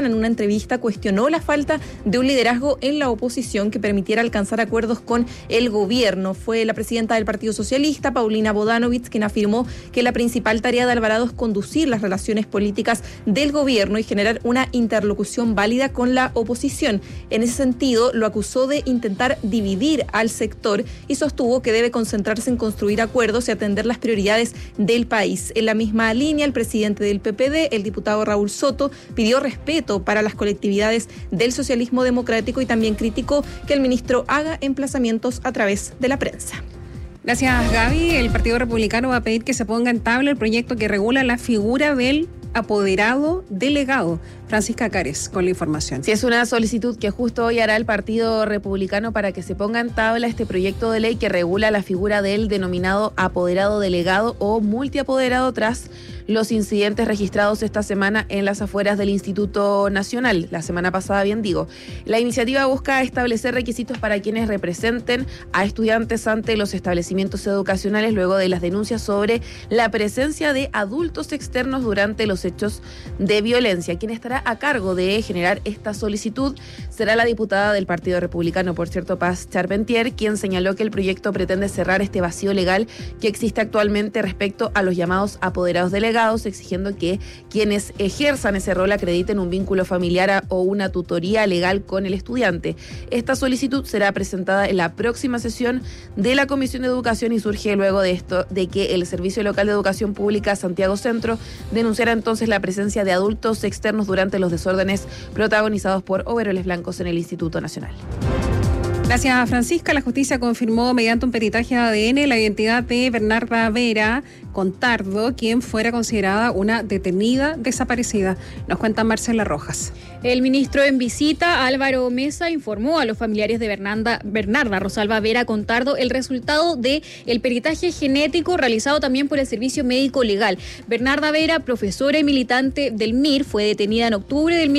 semana en una entrevista cuestionó la falta de un liderazgo en la oposición que permitiera alcanzar acuerdos con el gobierno. Fue la presidenta del Partido Socialista, Paulina Bodanovich, quien afirmó que la principal tarea de Alvarado es conducir las relaciones políticas del gobierno y generar una interlocución válida con la oposición. En ese sentido, lo acusó de intentar dividir al sector y sostuvo que debe concentrarse en construir acuerdos y atender las prioridades del país. En la misma línea, el presidente del PPD, el diputado Raúl Soto, pidió respeto para las colectividades del socialismo democrático y también criticó que el ministro haga emplazamientos a través de la prensa. Gracias, Gaby. El Partido Republicano va a pedir que se ponga en tabla el proyecto que regula la figura del apoderado delegado. Francisca Cares con la información. Sí, es una solicitud que justo hoy hará el Partido Republicano para que se ponga en tabla este proyecto de ley que regula la figura del denominado apoderado delegado o multiapoderado tras los incidentes registrados esta semana en las afueras del Instituto Nacional, la semana pasada bien digo. La iniciativa busca establecer requisitos para quienes representen a estudiantes ante los establecimientos educacionales luego de las denuncias sobre la presencia de adultos externos durante los hechos de violencia. Quien estará a cargo de generar esta solicitud será la diputada del Partido Republicano, por cierto, Paz Charpentier, quien señaló que el proyecto pretende cerrar este vacío legal que existe actualmente respecto a los llamados apoderados delegados, exigiendo que quienes ejerzan ese rol acrediten un vínculo familiar o una tutoría legal con el estudiante. Esta solicitud será presentada en la próxima sesión de la Comisión de Educación y surge luego de esto, de que el Servicio Local de Educación Pública Santiago Centro denunciara entonces la presencia de adultos externos durante los desórdenes protagonizados por overoles blancos en el Instituto Nacional. Gracias, Francisca. La justicia confirmó mediante un peritaje de ADN la identidad de Bernarda Vera Contardo, quien fuera considerada una detenida desaparecida. Nos cuenta Marcela Rojas. El ministro en visita, Álvaro Mesa, informó a los familiares de Bernarda Rosalba Vera Contardo el resultado del peritaje genético realizado también por el Servicio Médico Legal. Bernarda Vera, profesora y militante del MIR, fue detenida en octubre del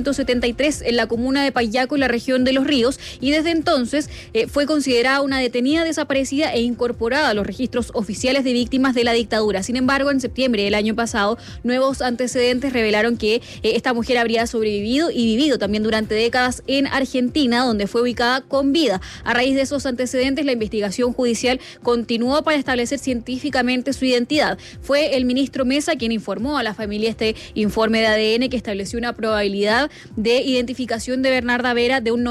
1973 en la comuna de Payaco, en la región de Los Ríos, y desde entonces fue considerada una detenida desaparecida e incorporada a los registros oficiales de víctimas de la dictadura. Sin embargo, en septiembre del año pasado, nuevos antecedentes revelaron que esta mujer habría sobrevivido y vivido también durante décadas en Argentina, donde fue ubicada con vida. A raíz de esos antecedentes, la investigación judicial continuó para establecer científicamente su identidad. Fue el ministro Mesa quien informó a la familia este informe de ADN que estableció una probabilidad de identificación de Bernarda Vera de un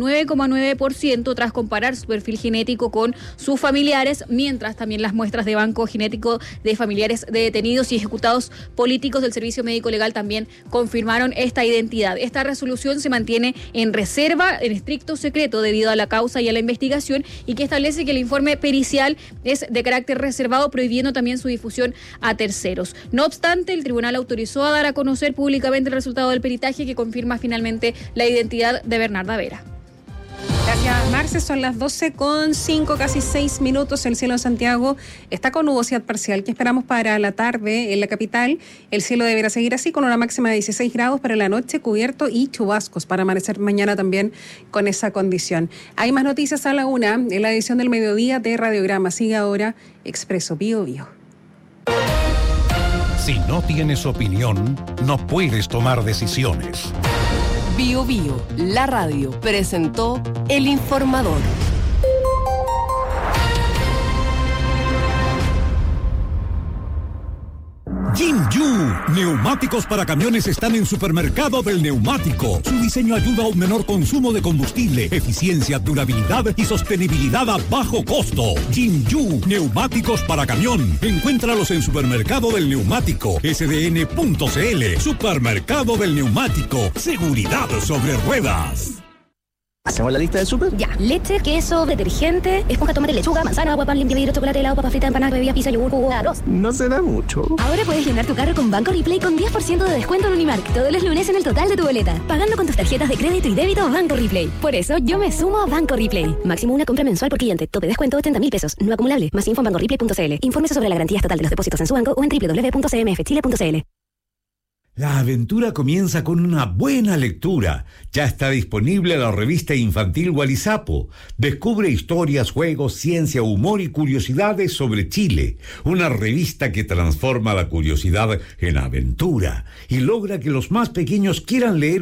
99,9% tras comparar su perfil genético con sus familiares, mientras también las muestras de banco genético de familiares de detenidos y ejecutados políticos del Servicio Médico Legal también confirmaron esta identidad. Esta resolución se mantiene en reserva, en estricto secreto debido a la causa y a la investigación, y que establece que el informe pericial es de carácter reservado, prohibiendo también su difusión a terceros. No obstante, el tribunal autorizó a dar a conocer públicamente el resultado del peritaje que confirma finalmente la identidad de Bernarda Vera. Gracias, Marce. Son las 12:05, casi 6 minutos. El cielo de Santiago está con nubosidad parcial que esperamos para la tarde en la capital. El cielo deberá seguir así con una máxima de 16 grados para la noche, cubierto y chubascos para amanecer mañana también con esa condición. Hay más noticias a la 1 en la edición del mediodía de Radiograma. Sigue ahora Expreso Bio Bio. Si no tienes opinión, no puedes tomar decisiones. Bio Bio, la radio, presentó El Informador. Jinju, neumáticos para camiones están en Supermercado del Neumático. Su diseño ayuda a un menor consumo de combustible, eficiencia, durabilidad y sostenibilidad a bajo costo. Jinju, neumáticos para camión. Encuéntralos en Supermercado del Neumático, sdn.cl. Supermercado del Neumático, seguridad sobre ruedas. ¿Hacemos la lista del súper? Ya. Leche, queso, detergente, esponja, tomate, lechuga, manzana, agua, pan, limpia, vidrio, chocolate, helado, papas fritas, empanadas, bebidas, pizza, yogur, jugo, arroz. No será mucho. Ahora puedes llenar tu carro con Banco Replay con 10% de descuento en Unimark todos los lunes en el total de tu boleta, pagando con tus tarjetas de crédito y débito Banco Replay. Por eso yo me sumo a Banco Replay. Máximo una compra mensual por cliente. Tope descuento 80.000 pesos. No acumulable. Más info en bancoreplay.cl. Infórmese sobre la garantía estatal de los depósitos en su banco o en www.cmfchile.cl. La aventura comienza con una buena lectura. Ya está disponible la revista infantil Gualizapo. Descubre historias, juegos, ciencia, humor y curiosidades sobre Chile. Una revista que transforma la curiosidad en aventura y logra que los más pequeños quieran leer